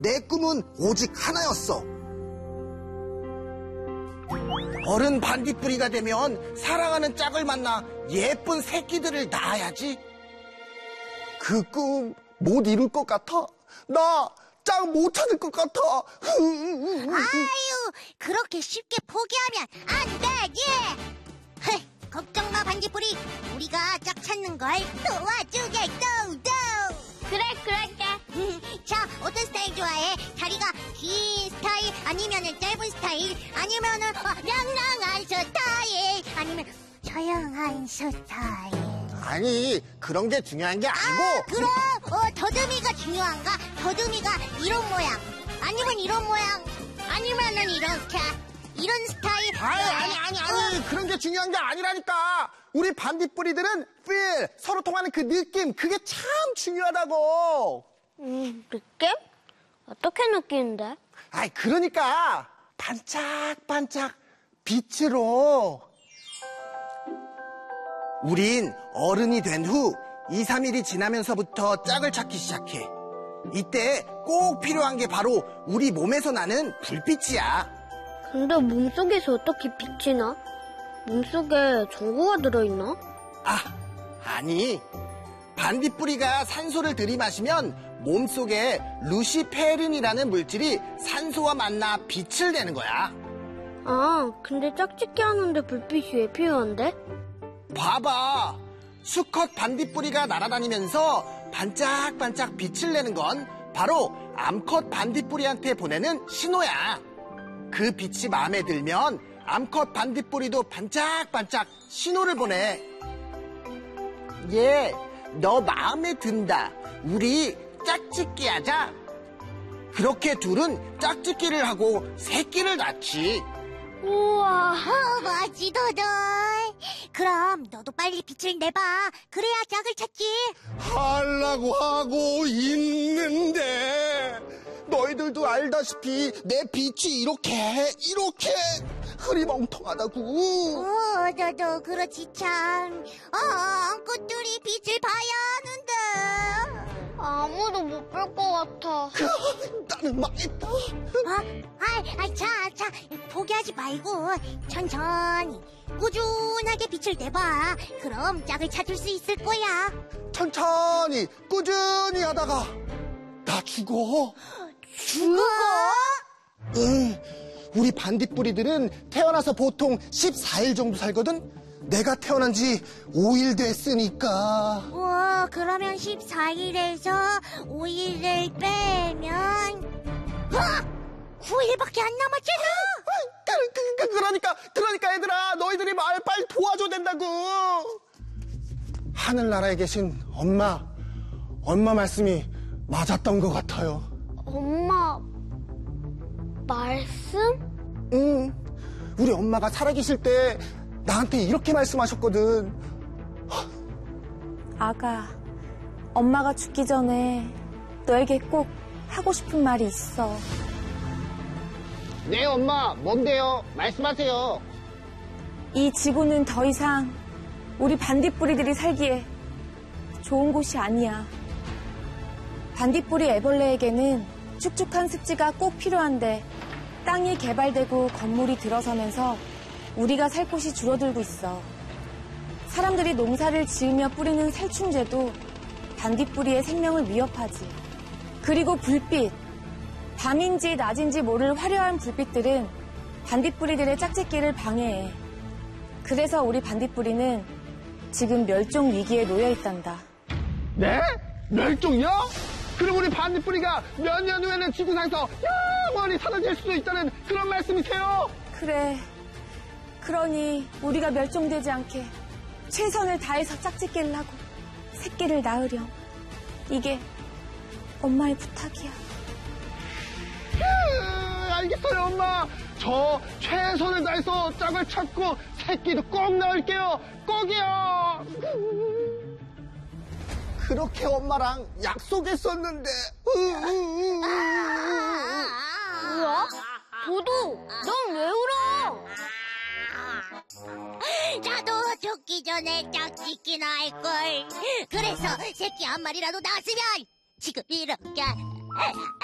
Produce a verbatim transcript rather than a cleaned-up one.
내 꿈은 오직 하나였어. 어른 반딧불이가 되면 사랑하는 짝을 만나 예쁜 새끼들을 낳아야지. 그 꿈 못 이룰 것 같아. 나 짝 못 찾을 것 같아. 아유, 그렇게 쉽게 포기하면 안 되지. 헤, 걱정 마, 반딧불이. 우리가 짝 찾는 걸 도와주겠어. 그래, 그럴게. 자, 어떤 스타일 좋아해? 다리가 긴 스타일, 아니면은 짧은 스타일, 아니면은 어, 량랑한 스타일, 아니면 조용한 스타일. 아니, 그런 게 중요한 게 아니고. 아, 그럼 어, 더듬이가 중요한가? 더듬이가 이런 모양, 아니면 이런 모양, 아니면은 이렇게 이런 스타일. 아니, 아니, 아니, 아니. 어, 그런 게 중요한 게 아니라니까. 우리 반딧불이들은 feel, 서로 통하는 그 느낌, 그게 참 중요하다고. 음, 느낌? 어떻게 느끼는데? 아이, 그러니까 반짝반짝 빛으로. 우린 어른이 된 후 이, 삼 일이 지나면서부터 짝을 찾기 시작해. 이때 꼭 필요한 게 바로 우리 몸에서 나는 불빛이야. 근데 몸속에서 어떻게 빛이 나? 몸속에 전구가 들어있나? 아, 아니. 반딧불이가 산소를 들이마시면 몸속에 루시페린이라는 물질이 산소와 만나 빛을 내는 거야. 아, 근데 짝짓기 하는데 불빛이 왜 필요한데? 봐봐. 수컷 반딧불이가 날아다니면서 반짝반짝 빛을 내는 건 바로 암컷 반딧불이한테 보내는 신호야. 그 빛이 마음에 들면 암컷 반딧불이도 반짝반짝 신호를 보내. 얘, 너 마음에 든다. 우리 짝짓기 하자. 그렇게 둘은 짝짓기를 하고 새끼를 낳지. 우와. 어, 멋지도들. 그럼 너도 빨리 빛을 내봐. 그래야 짝을 찾지. 하려고 하고 있는데 너희들도 알다시피 내 빛이 이렇게 이렇게 흐리멍텅하다고. 어, 너도 그렇지 참. 어, 꽃들이 빛을 봐야 하는데. 아무도 못 볼 것 같아. 나는 망했다. 어? 아이, 아이, 자, 자, 포기하지 말고 천천히 꾸준하게 빛을 내봐. 그럼 짝을 찾을 수 있을 거야. 천천히 꾸준히 하다가 나 죽어. 죽어? 응. 우리 반딧불이들은 태어나서 보통 십사 일 정도 살거든. 내가 태어난 지 오 일 됐으니까. 우와, 그러면 십사 일에서 오 일을 빼면 어? 구 일밖에 안 남았잖아. 그, 그, 그, 그러니까 그러니까 얘들아, 너희들이 말 빨리 도와줘야 된다고. 하늘나라에 계신 엄마 엄마 말씀이 맞았던 것 같아요. 엄마 말씀? 응. 우리 엄마가 살아계실 때 나한테 이렇게 말씀하셨거든. 아가, 엄마가 죽기 전에 너에게 꼭 하고 싶은 말이 있어. 네, 엄마. 뭔데요? 말씀하세요. 이 지구는 더 이상 우리 반딧불이들이 살기에 좋은 곳이 아니야. 반딧불이 애벌레에게는 축축한 습지가 꼭 필요한데 땅이 개발되고 건물이 들어서면서 우리가 살 곳이 줄어들고 있어. 사람들이 농사를 지으며 뿌리는 살충제도 반딧불이의 생명을 위협하지. 그리고 불빛. 밤인지 낮인지 모를 화려한 불빛들은 반딧불이들의 짝짓기를 방해해. 그래서 우리 반딧불이는 지금 멸종 위기에 놓여 있단다. 네? 멸종이요? 그럼 우리 반딧불이가 몇 년 후에는 지구상에서 영원히 사라질 수도 있다는 그런 말씀이세요? 그래. 그러니 우리가 멸종되지 않게 최선을 다해서 짝짓기를 하고 새끼를 낳으렴. 이게 엄마의 부탁이야. 음, 알겠어요, 엄마. 저 최선을 다해서 짝을 찾고 새끼도 꼭 낳을게요. 꼭이요. 그렇게 엄마랑 약속했었는데. 뭐야? 도도, 넌 왜 울어? 나도 죽기 전에 짝짓기나 할걸. 그래서 새끼 한 마리라도 낳았으면 지금 이렇게